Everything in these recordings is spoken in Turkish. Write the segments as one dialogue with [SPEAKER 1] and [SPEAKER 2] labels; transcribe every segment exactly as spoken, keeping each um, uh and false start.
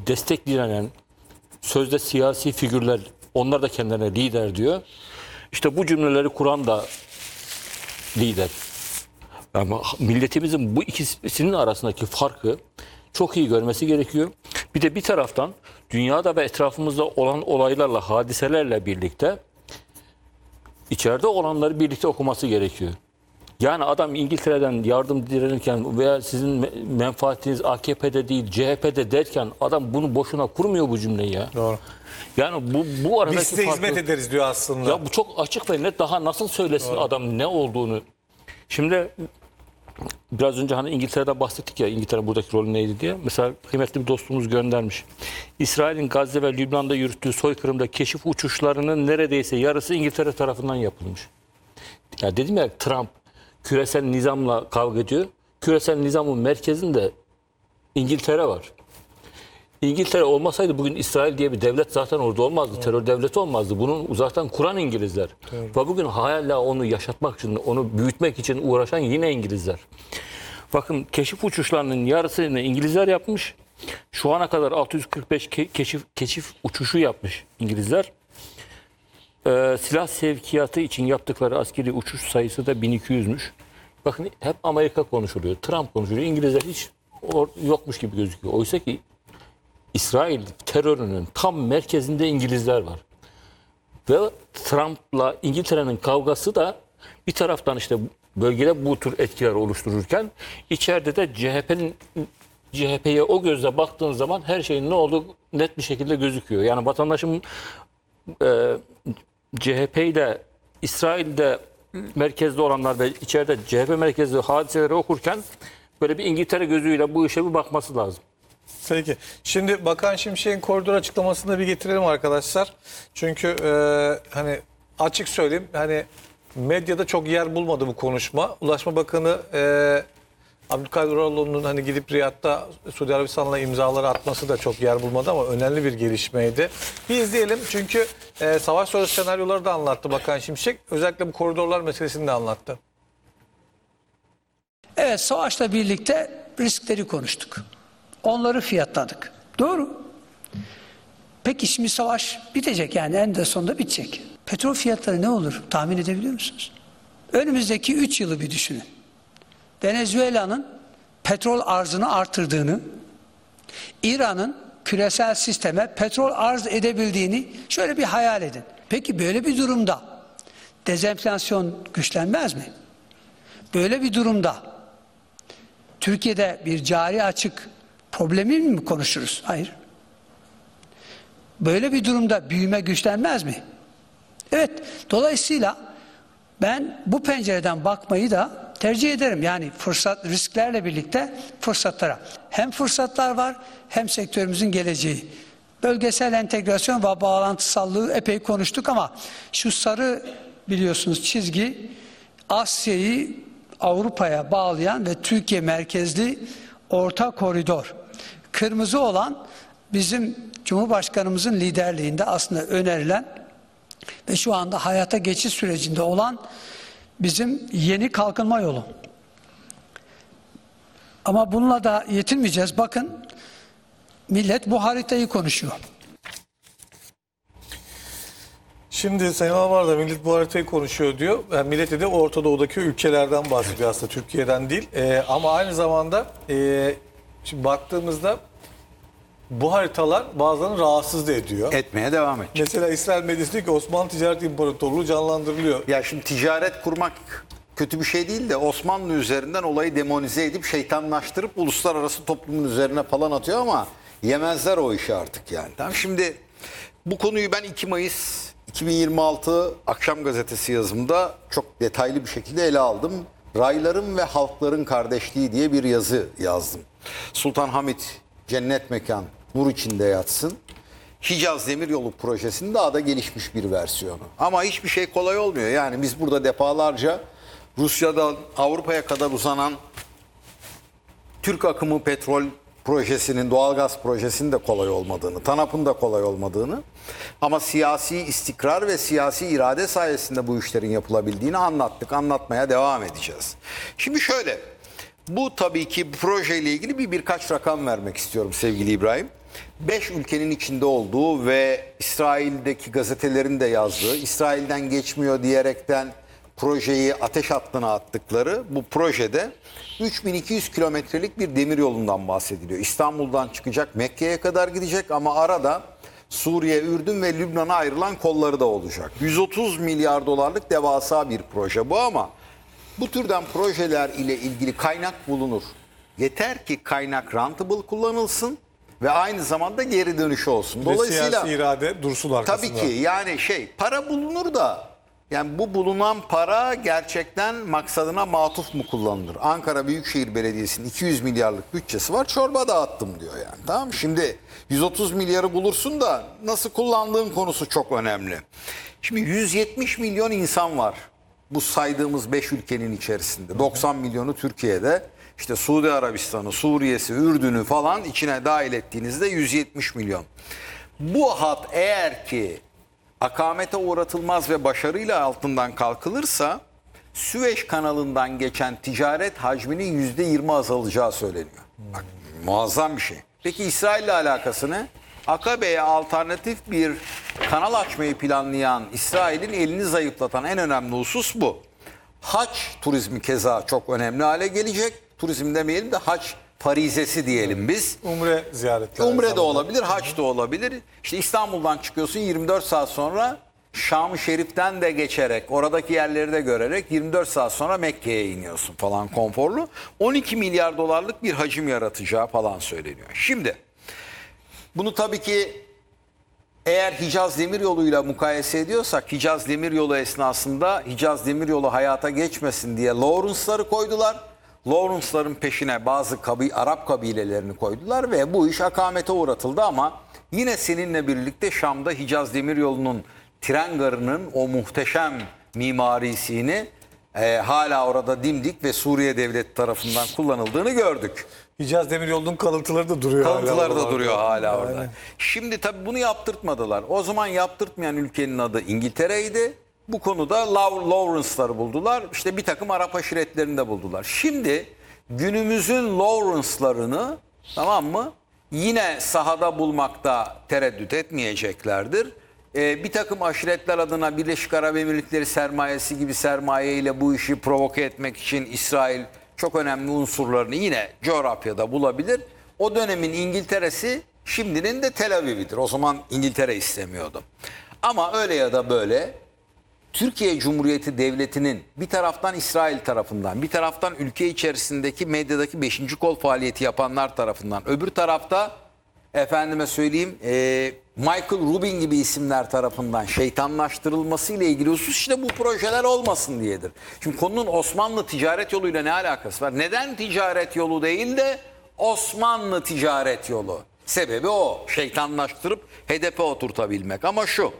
[SPEAKER 1] destekleyen sözde siyasi figürler, onlar da kendilerine lider diyor. İşte bu cümleleri kuran da lider. Ama milletimizin bu ikisinin arasındaki farkı çok iyi görmesi gerekiyor. Bir de bir taraftan dünyada ve etrafımızda olan olaylarla, hadiselerle birlikte içeride olanları birlikte okuması gerekiyor. Yani adam İngiltere'den yardım dilenirken veya sizin menfaatiniz A K P'de değil C H P'de derken adam bunu boşuna kurmuyor bu cümleyi ya.
[SPEAKER 2] Doğru.
[SPEAKER 1] Yani bu bu aradaki
[SPEAKER 2] Biz size
[SPEAKER 1] farkı,
[SPEAKER 2] hizmet ederiz diyor aslında.
[SPEAKER 1] ya bu çok açık ve net. Daha nasıl söylesin Doğru. adam ne olduğunu. Şimdi biraz önce hani İngiltere'de bahsettik ya, İngiltere buradaki rolü neydi diye. Mesela kıymetli bir dostumuz göndermiş. İsrail'in Gazze ve Lübnan'da yürüttüğü soykırımda keşif uçuşlarının neredeyse yarısı İngiltere tarafından yapılmış. Ya dedim ya, Trump küresel nizamla kavga ediyor. Küresel nizamın merkezinde İngiltere var. İngiltere olmasaydı bugün İsrail diye bir devlet zaten orada olmazdı. Evet. Terör devleti olmazdı. Bunu zaten kuran İngilizler. Evet. Ve bugün hala onu yaşatmak için, onu büyütmek için uğraşan yine İngilizler. Bakın, keşif uçuşlarının yarısını İngilizler yapmış. Şu ana kadar altı yüz kırk beş ke keşif, keşif uçuşu yapmış İngilizler. Ee, silah sevkiyatı için yaptıkları askeri uçuş sayısı da bin iki yüzmüş. Bakın, hep Amerika konuşuluyor, Trump konuşuluyor. İngilizler hiç yokmuş gibi gözüküyor. Oysa ki İsrail terörünün tam merkezinde İngilizler var. Ve Trump'la İngiltere'nin kavgası da bir taraftan işte bölgede bu tür etkiler oluştururken içeride de C H P'nin C H P'ye o gözle baktığın zaman her şeyin ne olduğu net bir şekilde gözüküyor. Yani vatandaşım e, C H P ile İsrail'de merkezde olanlar ve içeride C H P merkezli hadiseleri okurken böyle bir İngiltere gözüyle bu işe bir bakması lazım.
[SPEAKER 2] Peki. Şimdi Bakan Şimşek'in koridor açıklamasını bir getirelim arkadaşlar. Çünkü e, hani açık söyleyeyim, hani medyada çok yer bulmadı bu konuşma. Ulaşma Bakanı e, Abdülkadir Uraloğlu'nun hani gidip Riyad'da Suudi Arabistan'la imzaları atması da çok yer bulmadı ama önemli bir gelişmeydi. Bir izleyelim, çünkü e, savaş sonrası senaryoları da anlattı Bakan Şimşek. Özellikle bu koridorlar meselesini de anlattı.
[SPEAKER 3] Evet, savaşla birlikte riskleri konuştuk. Onları fiyatladık. Doğru. Peki şimdi savaş bitecek, yani en de sonunda bitecek. Petrol fiyatları ne olur tahmin edebiliyor musunuz? Önümüzdeki üç yılı bir düşünün. Venezuela'nın petrol arzını artırdığını, İran'ın küresel sisteme petrol arz edebildiğini şöyle bir hayal edin. Peki böyle bir durumda dezenflasyon güçlenmez mi? Böyle bir durumda Türkiye'de bir cari açık problemi mi konuşuruz? Hayır. Böyle bir durumda büyüme güçlenmez mi? Evet. Dolayısıyla ben bu pencereden bakmayı da tercih ederim. Yani fırsat, risklerle birlikte fırsatlara. Hem fırsatlar var, hem sektörümüzün geleceği. Bölgesel entegrasyon ve bağlantısallığı epey konuştuk ama şu sarı, biliyorsunuz, çizgi Asya'yı Avrupa'ya bağlayan ve Türkiye merkezli orta koridor. Kırmızı olan bizim Cumhurbaşkanımızın liderliğinde aslında önerilen ve şu anda hayata geçiş sürecinde olan bizim yeni kalkınma yolu. Ama bununla da yetinmeyeceğiz. Bakın, millet bu haritayı konuşuyor.
[SPEAKER 2] Şimdi Sayın Alvar da millet bu haritayı konuşuyor diyor. Yani millet de Orta Doğu'daki ülkelerden bahsediyor aslında, Türkiye'den değil. Ee, ama aynı zamanda e, şimdi baktığımızda bu haritalar bazılarını rahatsız da ediyor.
[SPEAKER 4] Etmeye devam edecek.
[SPEAKER 2] Mesela İsrail medyası diyor ki Osmanlı Ticaret İmparatorluğu canlandırılıyor.
[SPEAKER 4] Ya şimdi ticaret kurmak kötü bir şey değil de Osmanlı üzerinden olayı demonize edip şeytanlaştırıp uluslararası toplumun üzerine falan atıyor ama yemezler o işi artık yani. Tamam, şimdi bu konuyu ben iki Mayıs iki bin yirmi altı Akşam Gazetesi yazımda çok detaylı bir şekilde ele aldım. Rayların ve halkların kardeşliği diye bir yazı yazdım. Sultan Hamit cennet mekan nur içinde yatsın. Hicaz Demiryolu projesinin daha da gelişmiş bir versiyonu. Ama hiçbir şey kolay olmuyor. Yani biz burada defalarca Rusya'dan Avrupa'ya kadar uzanan Türk akımı petrol projesinin, doğalgaz projesinin de kolay olmadığını, TANAP'ın da kolay olmadığını ama siyasi istikrar ve siyasi irade sayesinde bu işlerin yapılabildiğini anlattık, anlatmaya devam edeceğiz. Şimdi şöyle, bu tabii ki projeyle ilgili bir birkaç rakam vermek istiyorum sevgili İbrahim. beş ülkenin içinde olduğu ve İsrail'deki gazetelerin de yazdığı, İsrail'den geçmiyor diyerekten projeyi ateş hattına attıkları bu projede üç bin iki yüz kilometrelik bir demir yolundan bahsediliyor. İstanbul'dan çıkacak, Mekke'ye kadar gidecek ama arada Suriye, Ürdün ve Lübnan'a ayrılan kolları da olacak. yüz otuz milyar dolarlık devasa bir proje bu ama bu türden projeler ile ilgili kaynak bulunur. Yeter ki kaynak rentable kullanılsın ve aynı zamanda geri dönüşü olsun.
[SPEAKER 2] Ve
[SPEAKER 4] Dolayısıyla
[SPEAKER 2] siyasi irade dursun arkasında.
[SPEAKER 4] tabii ki yani şey para bulunur da yani bu bulunan para gerçekten maksadına matuf mu kullanılır? Ankara Büyükşehir Belediyesi'nin iki yüz milyarlık bütçesi var, çorba dağıttım diyor yani. Tamam mı? Şimdi yüz otuz milyarı bulursun da nasıl kullandığın konusu çok önemli. Şimdi yüz yetmiş milyon insan var bu saydığımız beş ülkenin içerisinde. doksan milyonu Türkiye'de. İşte Suudi Arabistan'ı, Suriye'si, Ürdün'ü falan içine dahil ettiğinizde yüz yetmiş milyon. Bu hat eğer ki akamete uğratılmaz ve başarıyla altından kalkılırsa Süveyş kanalından geçen ticaret hacminin yüzde yirmi azalacağı söyleniyor. Bak, muazzam bir şey. Peki İsrail'le alakası ne? Akabe'ye alternatif bir kanal açmayı planlayan İsrail'in elini zayıflatan en önemli husus bu. Haç turizmi keza çok önemli hale gelecek. Turizm demeyelim de haç farizesi diyelim biz.
[SPEAKER 2] Umre ziyaretleri.
[SPEAKER 4] Umre de olabilir, haç da olabilir. İşte İstanbul'dan çıkıyorsun yirmi dört saat sonra Şam-ı Şerif'ten de geçerek, oradaki yerleri de görerek yirmi dört saat sonra Mekke'ye iniyorsun falan konforlu. on iki milyar dolarlık bir hacim yaratacağı falan söyleniyor. Şimdi bunu tabii ki eğer Hicaz Demiryolu'yla mukayese ediyorsak Hicaz Demiryolu esnasında Hicaz Demiryolu hayata geçmesin diye Lawrence'ları koydular. Lawrence'ların peşine bazı kabi, Arap kabilelerini koydular ve bu iş akamete uğratıldı ama yine seninle birlikte Şam'da Hicaz Demiryolu'nun tren garının o muhteşem mimarisini e, hala orada dimdik ve Suriye devleti tarafından kullanıldığını gördük.
[SPEAKER 2] Hicaz Demiryolu'nun kalıntıları da duruyor
[SPEAKER 4] Kalıntıları
[SPEAKER 2] hala.
[SPEAKER 4] da duruyor hala orada.
[SPEAKER 2] Aynen.
[SPEAKER 4] Şimdi tabii bunu yaptırtmadılar. O zaman yaptırtmayan ülkenin adı İngiltere'ydi. Bu konuda Law- Lawrence'ları buldular. İşte bir takım Arap aşiretlerini de buldular. Şimdi günümüzün Lawrence'larını tamam mı yine sahada bulmakta tereddüt etmeyeceklerdir. Ee, bir takım aşiretler adına Birleşik Arap Emirlikleri sermayesi gibi sermaye ile bu işi provoke etmek için İsrail çok önemli unsurlarını yine coğrafyada bulabilir. O dönemin İngiltere'si şimdinin de Tel Aviv'idir. O zaman İngiltere istemiyordu. Ama öyle ya da böyle Türkiye Cumhuriyeti Devleti'nin bir taraftan İsrail tarafından, bir taraftan ülke içerisindeki medyadaki beşinci kol faaliyeti yapanlar tarafından, öbür tarafta efendime söyleyeyim e, Michael Rubin gibi isimler tarafından şeytanlaştırılması ile ilgili husus işte bu projeler olmasın diyedir. Şimdi konunun Osmanlı ticaret yoluyla ne alakası var? Neden ticaret yolu değil de Osmanlı ticaret yolu? Sebebi o. Şeytanlaştırıp hedefe oturtabilmek. Ama şu,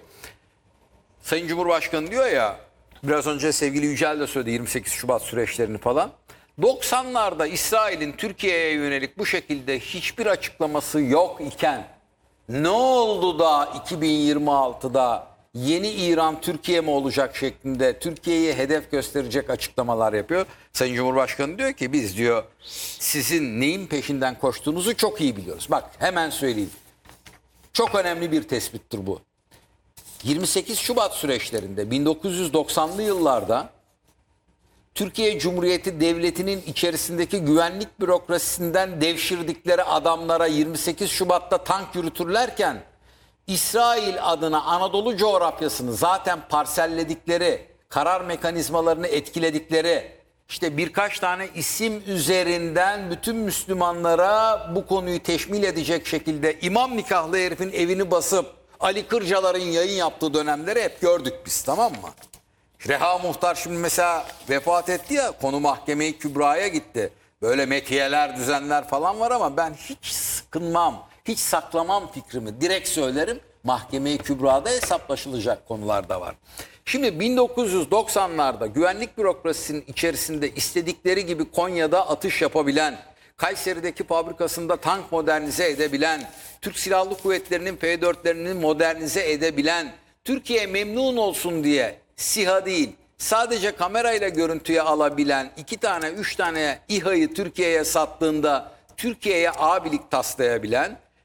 [SPEAKER 4] Sayın Cumhurbaşkanı diyor ya, biraz önce sevgili Yücel de söyledi yirmi sekiz Şubat süreçlerini falan. doksanlarda İsrail'in Türkiye'ye yönelik bu şekilde hiçbir açıklaması yok iken ne oldu da iki bin yirmi altıda yeni İran Türkiye mi olacak şeklinde Türkiye'ye hedef gösterecek açıklamalar yapıyor. Sayın Cumhurbaşkanı diyor ki biz diyor sizin neyin peşinden koştuğunuzu çok iyi biliyoruz. Bak hemen söyleyeyim. Çok önemli bir tespittir bu. yirmi sekiz Şubat süreçlerinde bin dokuz yüz doksanlı yıllarda Türkiye Cumhuriyeti Devleti'nin içerisindeki güvenlik bürokrasisinden devşirdikleri adamlara yirmi sekiz Şubat'ta tank yürütürlerken İsrail adına Anadolu coğrafyasını zaten parselledikleri, karar mekanizmalarını etkiledikleri, işte birkaç tane isim üzerinden bütün Müslümanlara bu konuyu teşmil edecek şekilde imam nikahlı herifin evini basıp Ali Kırcalar'ın yayın yaptığı dönemleri hep gördük biz, tamam mı? Reha Muhtar şimdi mesela vefat etti ya, konu Mahkeme-i Kübra'ya gitti. Böyle metiyeler, düzenler falan var ama ben hiç sıkınmam, hiç saklamam fikrimi. Direkt söylerim, Mahkeme-i Kübra'da hesaplaşılacak konular da var. Şimdi bin dokuz yüz doksanlarda güvenlik bürokrasisinin içerisinde istedikleri gibi Konya'da atış yapabilen, Kayseri'deki fabrikasında tank modernize edebilen, Türk Silahlı Kuvvetleri'nin F dörtlerini modernize edebilen, Türkiye memnun olsun diye SİHA değil sadece kamerayla görüntüye alabilen iki tane üç tane İHA'yı Türkiye'ye sattığında Türkiye'ye abilik taslayabilen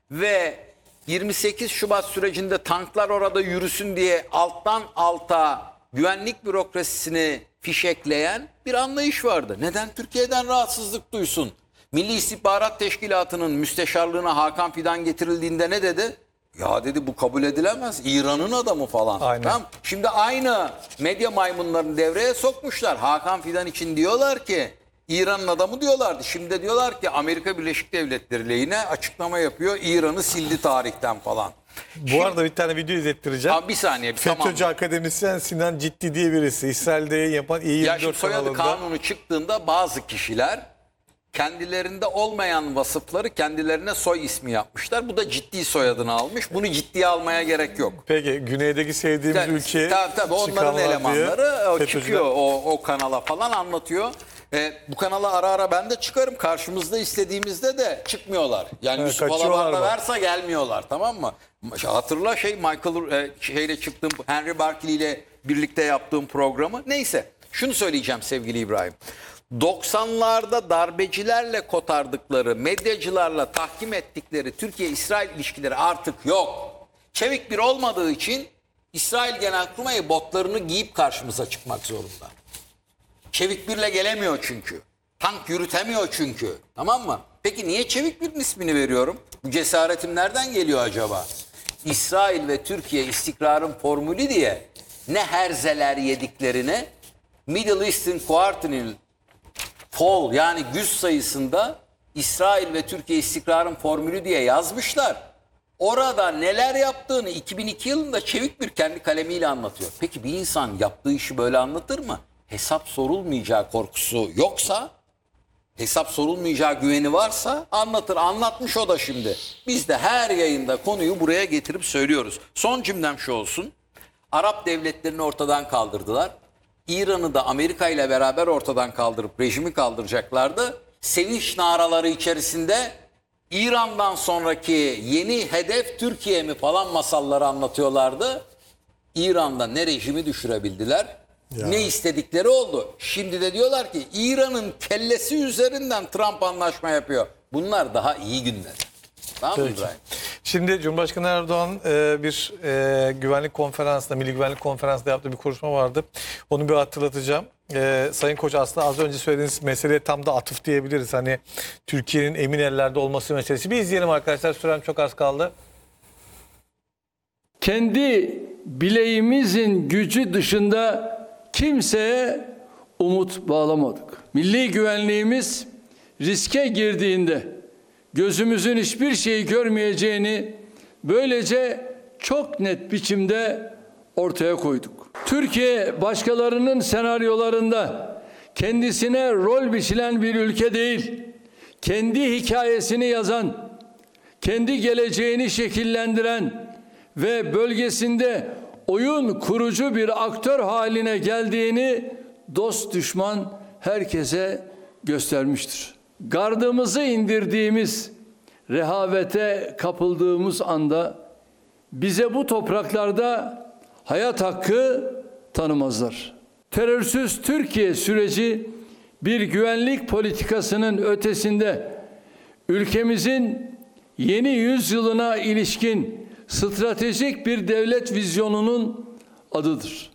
[SPEAKER 4] ve yirmi sekiz Şubat sürecinde tanklar orada yürüsün diye alttan alta güvenlik bürokrasisini fişekleyen bir anlayış vardı. Neden Türkiye'den rahatsızlık duysun? Milli İstihbarat Teşkilatı'nın müsteşarlığına Hakan Fidan getirildiğinde ne dedi? Ya dedi bu kabul edilemez. İran'ın adamı falan.
[SPEAKER 2] Aynen.
[SPEAKER 4] Tamam. Şimdi aynı medya maymunlarını devreye sokmuşlar. Hakan Fidan için diyorlar ki İran'ın adamı diyorlardı. Şimdi de diyorlar ki Amerika Birleşik Devletleri lehine açıklama yapıyor. İran'ı sildi tarihten falan.
[SPEAKER 2] Bu arada bir tane video izlettireceğim.
[SPEAKER 4] Abi bir saniye. Bir, tamam.
[SPEAKER 2] FETÖ'cü akademisyen Sinan Ciddi diye birisi. İsrail'de yayın yapan İ yirmi dört
[SPEAKER 4] Ya şimdi soyadı
[SPEAKER 2] kanalında.
[SPEAKER 4] kanunu çıktığında bazı kişiler kendilerinde olmayan vasıfları kendilerine soy ismi yapmışlar. Bu da ciddi soyadını almış. Bunu ciddiye almaya gerek yok.
[SPEAKER 2] Peki güneydeki sevdiğimiz
[SPEAKER 4] Tabii,
[SPEAKER 2] ülke
[SPEAKER 4] tabii, tabii, onların
[SPEAKER 2] çıkanlar diye
[SPEAKER 4] elemanları o
[SPEAKER 2] FETÖ'cüler.
[SPEAKER 4] çıkıyor o, o kanala falan anlatıyor. E, bu kanala ara ara ben de çıkarım. Karşımızda istediğimizde de çıkmıyorlar. Yani
[SPEAKER 2] Evet,
[SPEAKER 4] Yusuf
[SPEAKER 2] kaçıyorlar
[SPEAKER 4] Alabar'da
[SPEAKER 2] bak.
[SPEAKER 4] verse gelmiyorlar, tamam mı? Hatırla şey Michael e, şeyle çıktığım Henry Barkley ile birlikte yaptığım programı. Neyse şunu söyleyeceğim sevgili İbrahim. doksanlarda darbecilerle kotardıkları, medyacılarla tahkim ettikleri Türkiye-İsrail ilişkileri artık yok. Çevik bir olmadığı için İsrail Genelkurmayı botlarını giyip karşımıza çıkmak zorunda. Çevik birle gelemiyor çünkü. Tank yürütemiyor çünkü. Tamam mı? Peki niye Çevik bir'in ismini veriyorum? Bu cesaretim nereden geliyor acaba? İsrail ve Türkiye istikrarın formülü diye ne herzeler yediklerine Middle Eastern Quarterly Fall yani güz sayısında İsrail ve Türkiye istikrarın formülü diye yazmışlar. Orada neler yaptığını iki bin iki yılında Çevik bir kendi kalemiyle anlatıyor. Peki bir insan yaptığı işi böyle anlatır mı? Hesap sorulmayacağı korkusu yoksa, hesap sorulmayacağı güveni varsa anlatır. Anlatmış o da şimdi. Biz de her yayında konuyu buraya getirip söylüyoruz. Son cümlem şu olsun. Arap devletlerini ortadan kaldırdılar. İran'ı da Amerika ile beraber ortadan kaldırıp rejimi kaldıracaklardı. Sevinç naraları içerisinde İran'dan sonraki yeni hedef Türkiye mi falan masalları anlatıyorlardı. İran'da ne rejimi düşürebildiler,
[SPEAKER 2] Ya.
[SPEAKER 4] ne istedikleri oldu. Şimdi de diyorlar ki İran'ın kellesi üzerinden Trump anlaşma yapıyor. Bunlar daha iyi günler. Tamam mı
[SPEAKER 2] Peki.
[SPEAKER 4] İbrahim?
[SPEAKER 2] Şimdi Cumhurbaşkanı Erdoğan e, bir e, güvenlik konferansında, Milli Güvenlik Konferansı'nda yaptığı bir konuşma vardı. Onu bir hatırlatacağım. E, Sayın Koç aslında az önce söylediğiniz meseleye tam da atıf diyebiliriz. Hani Türkiye'nin emin ellerde olması meselesi. Bir izleyelim arkadaşlar. Sürem çok az kaldı.
[SPEAKER 5] Kendi bileğimizin gücü dışında kimseye umut bağlamadık. Milli güvenliğimiz riske girdiğinde gözümüzün hiçbir şeyi görmeyeceğini böylece çok net biçimde ortaya koyduk. Türkiye başkalarının senaryolarında kendisine rol biçilen bir ülke değil, kendi hikayesini yazan, kendi geleceğini şekillendiren ve bölgesinde oyun kurucu bir aktör haline geldiğini dost düşman herkese göstermiştir. Gardımızı indirdiğimiz, rehavete kapıldığımız anda bize bu topraklarda hayat hakkı tanımazlar. Terörsüz Türkiye süreci bir güvenlik politikasının ötesinde ülkemizin yeni yüzyılına ilişkin stratejik bir devlet vizyonunun adıdır.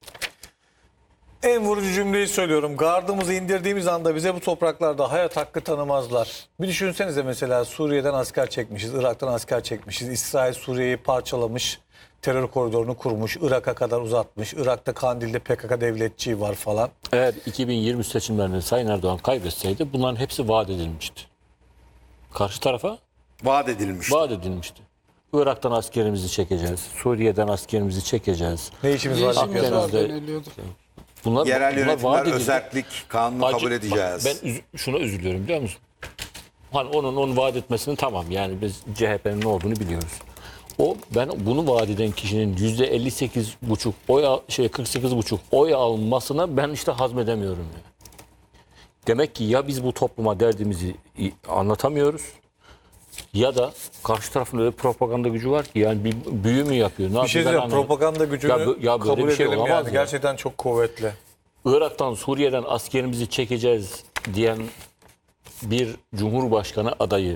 [SPEAKER 2] En vurucu cümleyi söylüyorum. Gardımızı indirdiğimiz anda bize bu topraklarda hayat hakkı tanımazlar. Bir düşünsenize mesela Suriye'den asker çekmişiz, Irak'tan asker çekmişiz. İsrail Suriye'yi parçalamış, terör koridorunu kurmuş, Irak'a kadar uzatmış. Irak'ta Kandil'de P K K devletçiği var falan.
[SPEAKER 1] Eğer iki bin yirmi seçimlerinde Sayın Erdoğan kaybetseydi bunların hepsi vaat edilmişti. Karşı tarafa
[SPEAKER 4] Vaat edilmiş.
[SPEAKER 1] vaat edilmişti. Irak'tan askerimizi çekeceğiz. Suriye'den askerimizi çekeceğiz.
[SPEAKER 2] Ne işimiz var?
[SPEAKER 1] işimiz
[SPEAKER 2] Akdeniz'de?
[SPEAKER 1] var
[SPEAKER 6] deniliyordu.
[SPEAKER 1] Bunlar,
[SPEAKER 4] Yerel
[SPEAKER 1] bunlar
[SPEAKER 4] yönetimler
[SPEAKER 1] vaat edildi.
[SPEAKER 4] özellik kanunu
[SPEAKER 1] Acı-
[SPEAKER 4] kabul edeceğiz.
[SPEAKER 1] Bak, ben üz- şuna üzülüyorum biliyor musun? Hani onun onu vaat etmesini tamam yani biz C H P'nin ne olduğunu biliyoruz. O ben bunu vaat eden kişinin yüzde elli sekiz buçuk oy al- şey kırk sekiz buçuk oy almasına ben işte hazmedemiyorum yani. Demek ki ya biz bu topluma derdimizi i- anlatamıyoruz ya da karşı tarafın öyle bir propaganda gücü var ki yani bir büyü mü yapıyor? Ne
[SPEAKER 2] Bir şey
[SPEAKER 1] yapıyor ben
[SPEAKER 2] söyleyeyim.
[SPEAKER 1] anlamadım.
[SPEAKER 2] Propaganda gücünü
[SPEAKER 1] Ya bu- ya böyle
[SPEAKER 2] kabul
[SPEAKER 1] bir şey
[SPEAKER 2] edelim
[SPEAKER 1] olamaz
[SPEAKER 2] yani.
[SPEAKER 1] ya.
[SPEAKER 2] Gerçekten çok kuvvetli.
[SPEAKER 1] Irak'tan, Suriye'den askerimizi çekeceğiz diyen bir cumhurbaşkanı adayı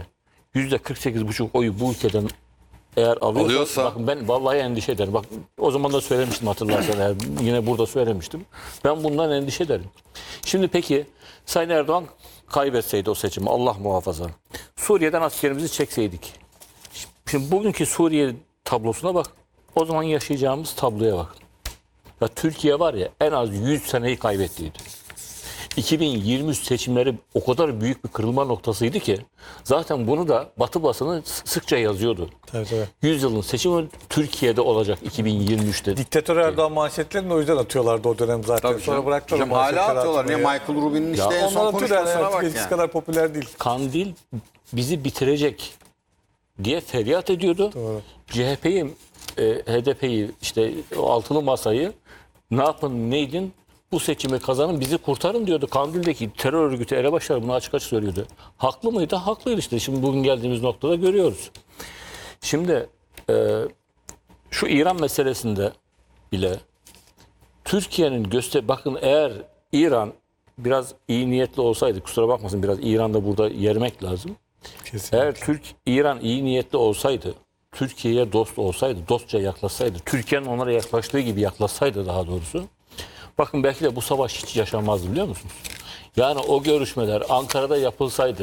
[SPEAKER 1] yüzde kırk sekiz buçuk oyu bu ülkeden eğer alıyorsa,
[SPEAKER 4] Alıyorsa-
[SPEAKER 1] bakın ben vallahi endişe ederim. Bak o zaman da söylemiştim, hatırlarsan eğer, yine burada söylemiştim. Ben bundan endişe ederim. Şimdi peki Sayın Erdoğan kaybetseydi o seçimi, Allah muhafaza, Suriye'den askerimizi çekseydik. Şimdi bugünkü Suriye tablosuna bak. O zaman yaşayacağımız tabloya bak. Ya Türkiye var ya, en az yüz seneyi kaybettiydi. iki bin yirmi üç seçimleri o kadar büyük bir kırılma noktasıydı ki zaten bunu da Batı basını sıkça yazıyordu.
[SPEAKER 2] Tabii, tabii.
[SPEAKER 1] yüz yılın seçimi Türkiye'de olacak iki bin yirmi üçte.
[SPEAKER 2] Diktatör Erdoğan manşetlerini o yüzden atıyorlardı o dönem zaten.
[SPEAKER 4] Tabii
[SPEAKER 2] Sonra
[SPEAKER 4] canım.
[SPEAKER 2] bıraktılar.
[SPEAKER 4] Hocam
[SPEAKER 2] o
[SPEAKER 4] hala
[SPEAKER 2] manşetleri
[SPEAKER 4] atıyorlar. Ne
[SPEAKER 2] atmayı.
[SPEAKER 4] Michael Rubin'in işte
[SPEAKER 1] Ya
[SPEAKER 4] en son
[SPEAKER 2] Onlar atıyor yani.
[SPEAKER 4] konuşmasına bak
[SPEAKER 2] Eskisi
[SPEAKER 4] yani.
[SPEAKER 2] kadar popüler değil.
[SPEAKER 1] Kandil bizi bitirecek diye feryat ediyordu. C H P'yi, e, H D P'yi, işte o altılı masayı ne yapın ne edin, bu seçimi kazanın, bizi kurtarın diyordu. Kandil'deki terör örgütü elebaşları bunu açık açık söylüyordu. Haklı mıydı? Haklıydı işte. Şimdi bugün geldiğimiz noktada görüyoruz. Şimdi e, şu İran meselesinde bile Türkiye'nin göster bakın, eğer İran biraz iyi niyetli olsaydı, kusura bakmasın, biraz İran'da burada yermek lazım.
[SPEAKER 2] Kesinlikle.
[SPEAKER 1] Eğer Türk İran iyi niyetli olsaydı, Türkiye'ye dost olsaydı, dostça yaklaşsaydı, Türkiye'nin onlara yaklaştığı gibi yaklaşsaydı daha doğrusu, bakın belki de bu savaş hiç yaşanmazdı, biliyor musunuz? Yani o görüşmeler Ankara'da yapılsaydı,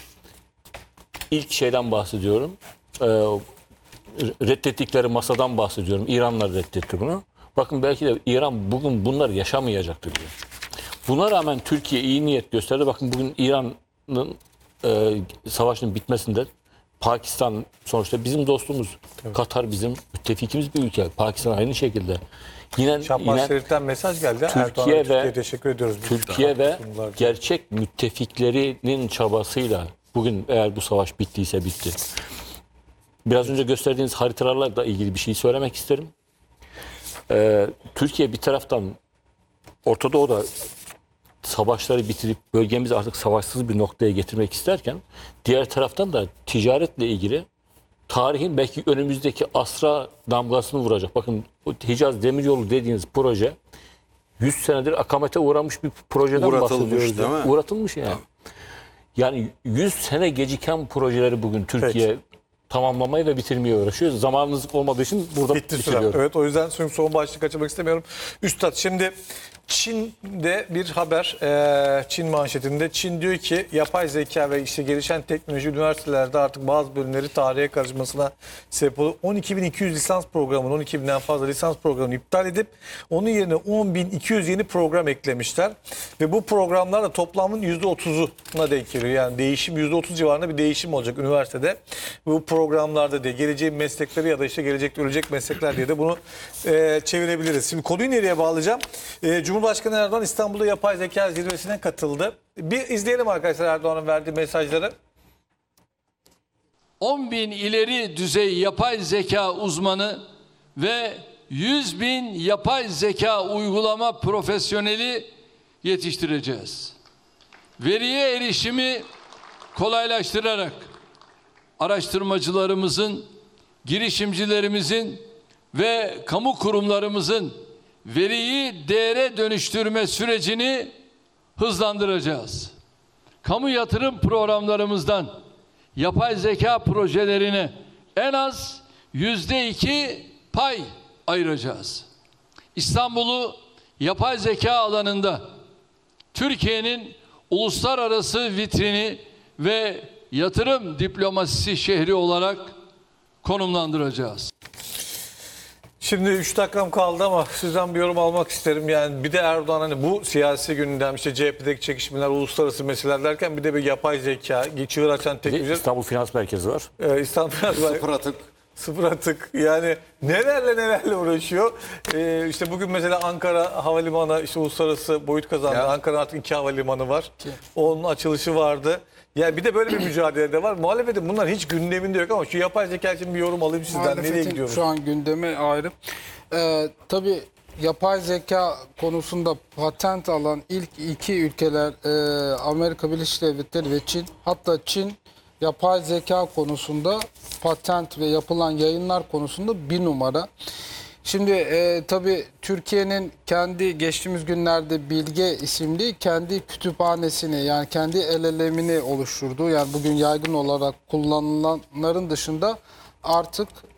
[SPEAKER 1] ilk şeyden bahsediyorum, e, reddettikleri masadan bahsediyorum. İranlar reddetti bunu. Bakın belki de İran bugün bunları yaşamayacaktı diyor. Buna rağmen Türkiye iyi niyet gösterdi. Bakın bugün İran'ın e, savaşın bitmesinde Pakistan sonuçta bizim dostumuz. Katar bizim müttefikimiz bir ülke. Pakistan aynı şekilde. Yine,
[SPEAKER 2] Şahbaz
[SPEAKER 1] yine
[SPEAKER 2] Şerif'ten mesaj geldi.
[SPEAKER 1] Türkiye
[SPEAKER 2] Erdoğan'a
[SPEAKER 1] ve
[SPEAKER 2] Türkiye'ye teşekkür ediyoruz. Biz
[SPEAKER 1] Türkiye ve
[SPEAKER 2] sunumlarda.
[SPEAKER 1] gerçek müttefiklerinin çabasıyla bugün eğer bu savaş bittiyse bitti. Biraz önce gösterdiğiniz haritalarla da ilgili bir şey söylemek isterim. Ee, Türkiye bir taraftan Orta Doğu'da savaşları bitirip bölgemizi artık savaşsız bir noktaya getirmek isterken, diğer taraftan da ticaretle ilgili tarihin belki önümüzdeki asra damgasını vuracak. Bakın bu Hicaz Demiryolu dediğiniz proje yüz senedir akamete uğramış bir projeden
[SPEAKER 4] Uğratılmış,
[SPEAKER 1] bahsediyoruz.
[SPEAKER 4] değil mi?
[SPEAKER 1] Uğratılmış yani. Yani yüz sene geciken projeleri bugün Türkiye tamamlamaya ve bitirmeye uğraşıyor. Zamanınız olmadığı için burada
[SPEAKER 2] Bitti süre.
[SPEAKER 1] bitiriyorum.
[SPEAKER 2] Evet, o yüzden son, son başlık kaçırmak istemiyorum. Üstad, şimdi Çin'de bir haber, e, Çin manşetinde. Çin diyor ki yapay zeka ve işte gelişen teknoloji üniversitelerde artık bazı bölümleri tarihe karışmasına sebep oluyor. on iki bin iki yüz lisans programını, on iki binden fazla lisans programını iptal edip onun yerine on bin iki yüz yeni program eklemişler. Ve bu programlar da toplamın yüzde otuzuna denk geliyor. Yani değişim yüzde otuz civarında bir değişim olacak üniversitede. Bu programlarda diye geleceğin meslekleri ya da işte gelecekte ölecek meslekler diye de bunu e, çevirebiliriz. Şimdi konuyu nereye bağlayacağım? E, Cumhurbaşkanı Erdoğan İstanbul'da yapay zeka zirvesine katıldı. Bir izleyelim arkadaşlar Erdoğan'ın verdiği mesajları.
[SPEAKER 5] on bin ileri düzey yapay zeka uzmanı ve yüz bin yapay zeka uygulama profesyoneli yetiştireceğiz. Veriye erişimi kolaylaştırarak araştırmacılarımızın, girişimcilerimizin ve kamu kurumlarımızın veriyi değere dönüştürme sürecini hızlandıracağız. Kamu yatırım programlarımızdan yapay zeka projelerine en az yüzde iki pay ayıracağız. İstanbul'u yapay zeka alanında Türkiye'nin uluslararası vitrini ve yatırım diplomasisi şehri olarak konumlandıracağız.
[SPEAKER 2] Şimdi üç dakikam kaldı ama sizden bir yorum almak isterim. Yani bir de Erdoğan hani bu siyasi gündem, işte C H P'deki çekişmeler, uluslararası meseleler derken bir de bir yapay zeka, çığır açan
[SPEAKER 1] Bir de
[SPEAKER 2] teknoloji,
[SPEAKER 1] İstanbul Finans Merkezi var.
[SPEAKER 2] e, İstanbul
[SPEAKER 4] Sıfır atık.
[SPEAKER 2] sıfır atık, yani nelerle nelerle uğraşıyor. E, işte bugün mesela Ankara Havalimanı işte uluslararası boyut kazandı.
[SPEAKER 4] Ya.
[SPEAKER 2] Ankara'nın artık iki havalimanı var. Onun açılışı vardı. Yani bir de böyle bir mücadele de var. Muhalefetin bunlar hiç gündeminde yok ama şu yapay zeka için bir yorum alayım sizden. Nereye
[SPEAKER 6] Muhalefetin
[SPEAKER 2] gidiyoruz?
[SPEAKER 6] şu an gündemi ayrı. Ee, tabii yapay zeka konusunda patent alan ilk iki ülkeler e, Amerika Birleşik Devletleri ve Çin. Hatta Çin yapay zeka konusunda patent ve yapılan yayınlar konusunda bir numara. Şimdi e, tabii Türkiye'nin kendi geçtiğimiz günlerde Bilge isimli kendi kütüphanesini, yani kendi el elemini oluşturdu. Yani bugün yaygın olarak kullanılanların dışında artık